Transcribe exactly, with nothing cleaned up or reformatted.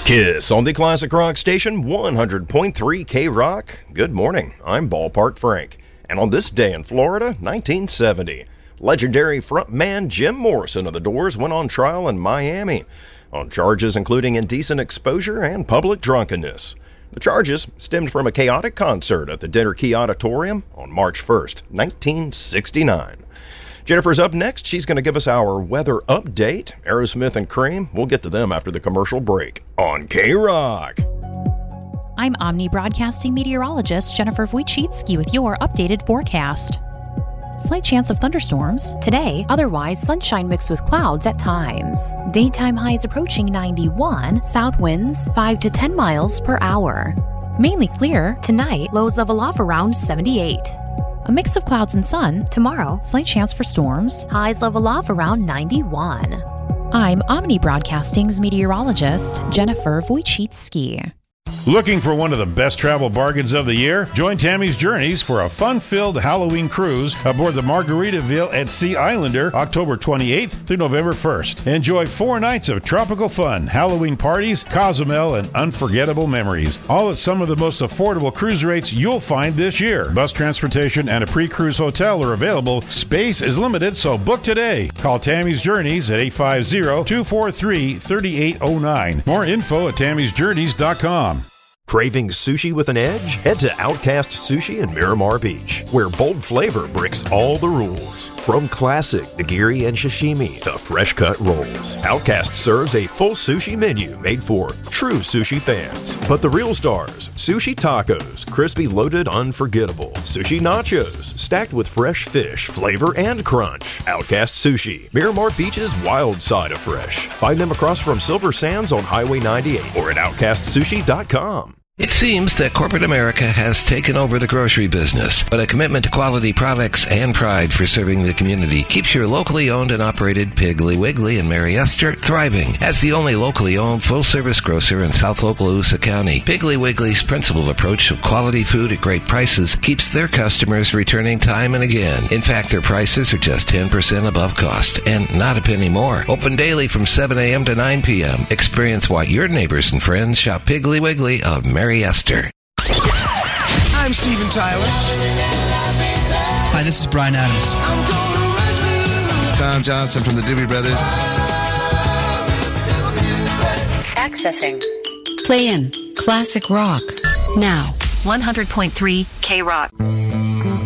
Kiss on the Classic Rock Station, one hundred point three K-Rock. Good morning, I'm Ballpark Frank. And on this day in Florida, nineteen seventy, legendary frontman Jim Morrison of The Doors went on trial in Miami on charges including indecent exposure and public drunkenness. The charges stemmed from a chaotic concert at the Dinner Key Auditorium on March first, nineteen sixty-nine. Jennifer's up next. She's going to give us our weather update. Aerosmith and Cream, we'll get to them after the commercial break on K-Rock. I'm Omni Broadcasting meteorologist Jennifer Wojcicki with your updated forecast. Slight chance of thunderstorms today, otherwise sunshine mixed with clouds at times. Daytime highs approaching ninety-one, south winds five to ten miles per hour. Mainly clear tonight, lows level off around seventy-eight. A mix of clouds and sun tomorrow, slight chance for storms, highs level off around ninety-one. I'm Omni Broadcasting's meteorologist Jennifer Wojcicki. Looking for one of the best travel bargains of the year? Join Tammy's Journeys for a fun-filled Halloween cruise aboard the Margaritaville at Sea Islander, October twenty-eighth through November first. Enjoy four nights of tropical fun, Halloween parties, Cozumel, and unforgettable memories. All at some of the most affordable cruise rates you'll find this year. Bus transportation and a pre-cruise hotel are available. Space is limited, so book today. Call Tammy's Journeys at eight five zero, two four three, three eight zero nine. More info at tammys journeys dot com. Craving sushi with an edge? Head to Outcast Sushi in Miramar Beach, where bold flavor breaks all the rules. From classic nigiri and sashimi to fresh-cut rolls, Outcast serves a full sushi menu made for true sushi fans. But the real stars, sushi tacos, crispy, loaded, unforgettable. Sushi nachos, stacked with fresh fish, flavor, and crunch. Outcast Sushi, Miramar Beach's wild side of fresh. Find them across from Silver Sands on Highway ninety-eight or at outcast sushi dot com. It seems that corporate America has taken over the grocery business, but a commitment to quality products and pride for serving the community keeps your locally owned and operated Piggly Wiggly in Mary Esther thriving. As the only locally owned full-service grocer in South Okaloosa County, Piggly Wiggly's principled approach of quality food at great prices keeps their customers returning time and again. In fact, their prices are just ten percent above cost and not a penny more. Open daily from seven a.m. to nine p.m. Experience why your neighbors and friends shop Piggly Wiggly of Mary Esther. I'm Steven Tyler. Hi, this is Bryan Adams. This is Tom Johnson from the Doobie Brothers. Accessing. Play in Classic Rock now. one hundred point three K-Rock.